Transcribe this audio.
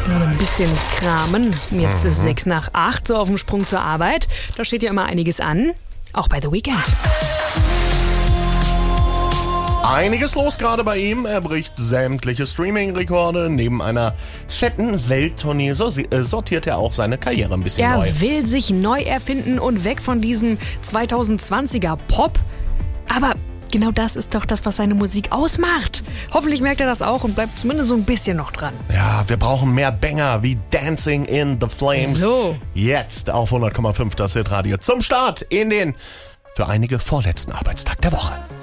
Nur ein bisschen kramen. Jetzt ist 7:06, so auf dem Sprung zur Arbeit. Da steht ja immer einiges an, auch bei The Weeknd. Einiges los gerade bei ihm. Er bricht sämtliche Streaming-Rekorde. Neben einer fetten Welttournee sortiert er auch seine Karriere ein bisschen neu. Er will sich neu erfinden und weg von diesem 2020er Pop. Aber genau das ist doch das, was seine Musik ausmacht. Hoffentlich merkt er das auch und bleibt zumindest so ein bisschen noch dran. Ja, wir brauchen mehr Banger wie Dancing in the Flames. So. Jetzt auf 100,5 das Hitradio zum Start in den für einige vorletzten Arbeitstag der Woche.